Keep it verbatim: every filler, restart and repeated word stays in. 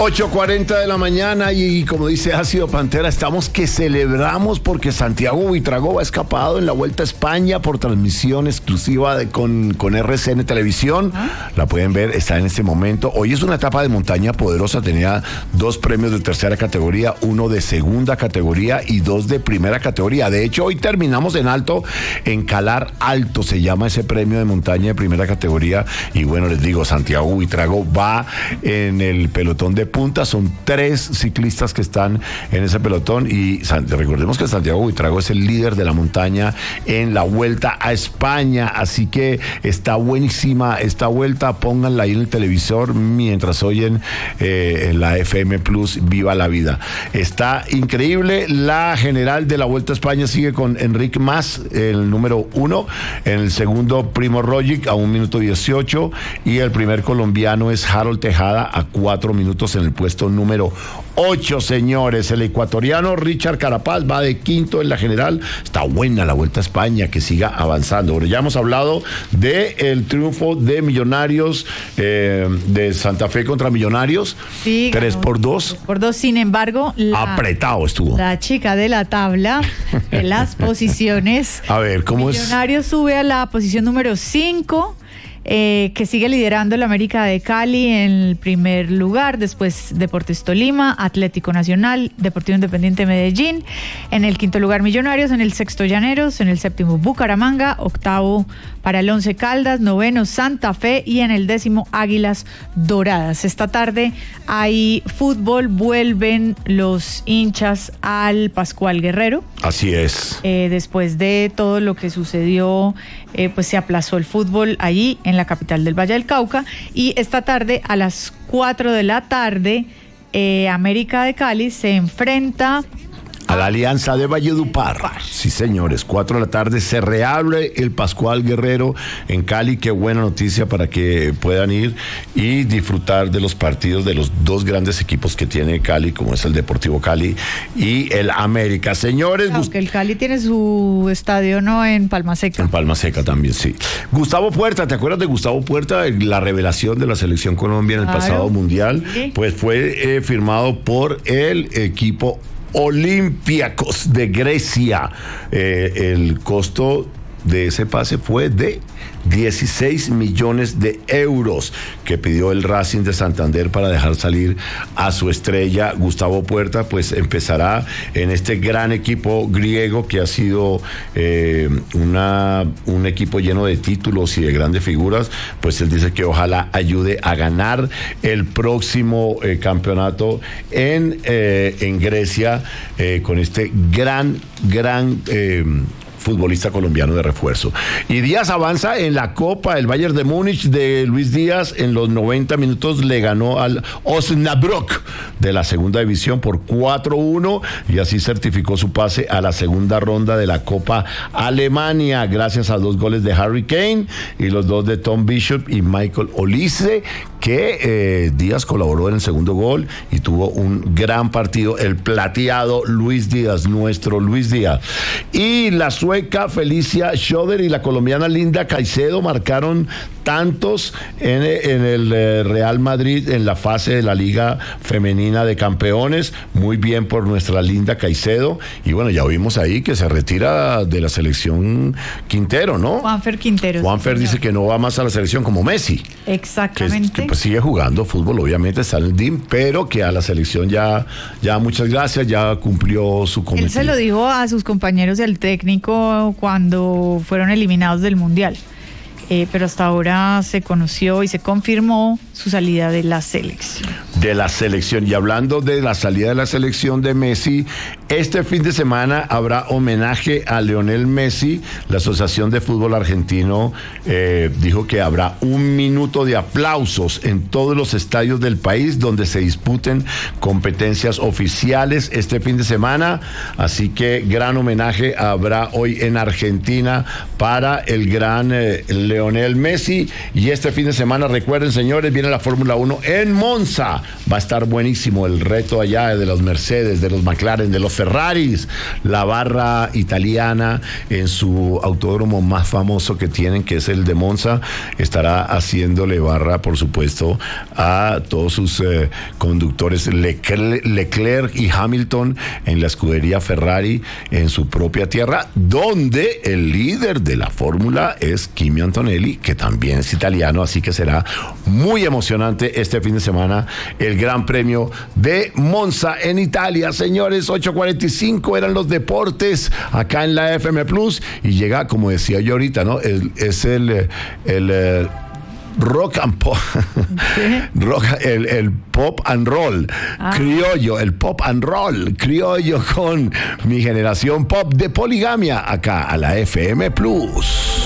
ocho cuarenta de la mañana y como dice Ácido Pantera, estamos que celebramos porque Santiago Buitrago ha escapado en la Vuelta a España por transmisión exclusiva de, con, con R C N Televisión. ¿Ah? La pueden ver, está en este momento. Hoy es una etapa de montaña poderosa, tenía dos premios de tercera categoría, uno de segunda categoría y dos de primera categoría. De hecho, hoy terminamos en alto, en Calar Alto se llama ese premio de montaña de primera categoría. Y bueno, les digo, Santiago Buitrago va en el pelotón de punta, son tres ciclistas que están en ese pelotón y recordemos que Santiago Buitrago es el líder de la montaña en la Vuelta a España, así que está buenísima esta vuelta, pónganla ahí en el televisor mientras oyen eh, en la F M Plus Viva la Vida. Está increíble. La general de la Vuelta a España sigue con Enric Mas, el número uno, en el segundo Primo Roglic a un minuto dieciocho y el primer colombiano es Harold Tejada a cuatro minutos en el puesto número ocho, señores. El ecuatoriano Richard Carapaz va de quinto en la general. Está buena la Vuelta a España, que siga avanzando. Pero ya hemos hablado del triunfo de Millonarios, eh, de Santa Fe contra Millonarios. Sí, tres por dos. tres por dos, sin embargo, la, apretado estuvo. La chica de la tabla, de las posiciones. A ver, ¿cómo Millonarios es? Millonarios sube a la posición número cinco. Eh, que sigue liderando el América de Cali en el primer lugar, después Deportes Tolima, Atlético Nacional, Deportivo Independiente Medellín, en el quinto lugar Millonarios, en el sexto Llaneros, en el séptimo Bucaramanga, octavo para el Once Caldas, noveno Santa Fe y en el décimo Águilas Doradas. Esta tarde hay fútbol, vuelven los hinchas al Pascual Guerrero. Así es. Eh, después de todo lo que sucedió, eh, pues se aplazó el fútbol allí en la capital del Valle del Cauca y esta tarde a las cuatro de la tarde eh, América de Cali se enfrenta a la Alianza de Valledupar. Sí, señores, cuatro de la tarde se reabre el Pascual Guerrero en Cali. Qué buena noticia para que puedan ir y disfrutar de los partidos de los dos grandes equipos que tiene Cali, como es el Deportivo Cali y el América. Señores, aunque el Cali tiene su estadio, ¿no?, en Palma Seca. En Palma Seca también, sí. Gustavo Puerta, ¿te acuerdas de Gustavo Puerta? La revelación de la Selección Colombia en el claro. pasado Mundial, sí. Pues fue eh, firmado por el equipo Olympiacos de Grecia. Eh, el costo de ese pase fue de dieciséis millones de euros que pidió el Racing de Santander para dejar salir a su estrella Gustavo Puerta. Pues empezará en este gran equipo griego que ha sido eh, una, un equipo lleno de títulos y de grandes figuras. Pues él dice que ojalá ayude a ganar el próximo eh, campeonato en, eh, en Grecia eh, con este gran, gran eh, futbolista colombiano de refuerzo. Y Díaz avanza en la Copa. El Bayern de Múnich de Luis Díaz en los noventa minutos le ganó al Osnabrück de la segunda división por cuatro uno y así certificó su pase a la segunda ronda de la Copa Alemania gracias a dos goles de Harry Kane y los dos de Tom Bishop y Michael Olise, que eh, Díaz colaboró en el segundo gol y tuvo un gran partido el plateado Luis Díaz, nuestro Luis Díaz. Y la sueca Felicia Schroeder y la colombiana Linda Caicedo marcaron tantos en, en el eh, Real Madrid en la fase de la Liga Femenina de Campeones. Muy bien por nuestra Linda Caicedo. Y bueno, ya vimos ahí que se retira de la selección Quintero, ¿no? Juanfer Quintero. Juanfer sí, dice que no va más a la selección como Messi. Exactamente. Que, que pues sigue jugando fútbol, obviamente está en el D I M, pero que a la selección ya, ya muchas gracias, ya cumplió su cometido. Él se lo dijo a sus compañeros del técnico cuando fueron eliminados del Mundial. Eh, pero hasta ahora se conoció y se confirmó su salida de la selección. De la selección. Y hablando de la salida de la selección de Messi, este fin de semana habrá homenaje a Lionel Messi. La Asociación de Fútbol Argentino eh, dijo que habrá un minuto de aplausos en todos los estadios del país donde se disputen competencias oficiales este fin de semana. Así que gran homenaje habrá hoy en Argentina para el gran eh, Lionel Messi. Y este fin de semana, recuerden, señores, viene viene la Fórmula uno en Monza. Va a estar buenísimo el reto allá de los Mercedes, de los McLaren, de los Ferraris. La barra italiana en su autódromo más famoso que tienen, que es el de Monza, estará haciéndole barra, por supuesto, a todos sus eh, conductores Leclerc, Leclerc y Hamilton en la escudería Ferrari en su propia tierra, donde el líder de la fórmula es Kimi Antonelli, que también es italiano, así que será muy emocionante este fin de semana el Gran Premio de Monza en Italia. Señores, ocho cuarenta y cinco eran los deportes acá en la F M Plus, y llega, como decía yo ahorita, ¿no? El, es el, el, el rock and pop, rock, el, el pop and roll, ah. criollo, el pop and roll, criollo con mi generación pop de Poligamia acá a la F M Plus.